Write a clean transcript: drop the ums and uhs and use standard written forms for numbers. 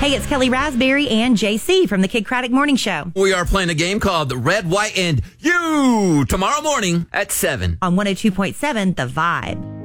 Hey, it's Kelly Raspberry and JC from the Kid Craddock Morning Show. We are playing a game called The Red, White, and You tomorrow morning at 7. On 102.7 The Vibe.